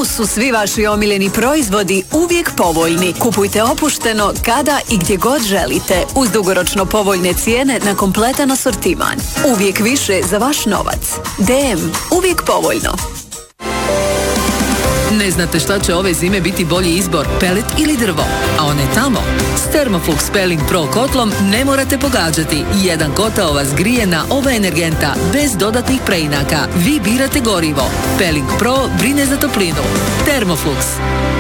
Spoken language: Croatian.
DM-u su svi vaši omiljeni proizvodi uvijek povoljni. Kupujte opušteno kada i gdje god želite, uz dugoročno povoljne cijene na kompletan asortiman. Uvijek više za vaš novac. DM, uvijek povoljno. Ne znate šta će ove zime biti bolji izbor, pelet ili drvo? A one tamo? S Thermoflux Peeling Pro kotlom ne morate pogađati. Jedan kotao vas grije na oba energenta, bez dodatnih preinaka. Vi birate gorivo. Peeling Pro brine za toplinu. Thermoflux.